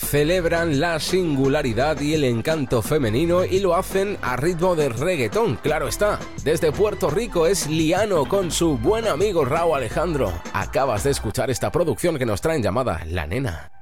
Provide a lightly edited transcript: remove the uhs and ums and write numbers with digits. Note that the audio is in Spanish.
celebran la singularidad y el encanto femenino y lo hacen a ritmo de reggaetón, claro está. Desde Puerto Rico es Liano con su buen amigo Rauw Alejandro. Acabas de escuchar esta producción que nos traen llamada La Nena.